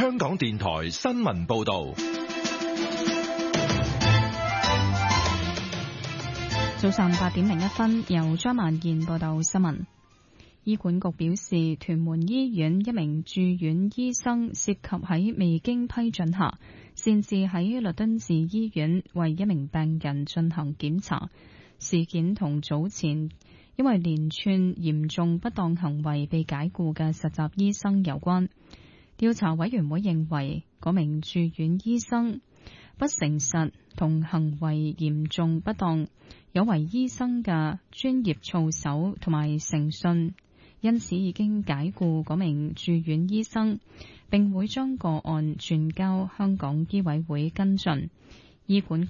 香港電台新聞報道。 早上8點01分，由張曼燕報道新聞。醫管局表示，屯門醫院一名住院醫生涉及喺未經批准下，擅自喺律敦治醫院為一名病人進行檢查。事件同早前因為連串嚴重不當行為被解僱嘅實習醫生有關。調查委員會認為，嗰名住院醫生不誠實同行為嚴重不當，有違醫生嘅專業操守同埋誠信，因此已經解僱嗰名住院醫生，並會將個案轉交香港醫委會跟進。醫管局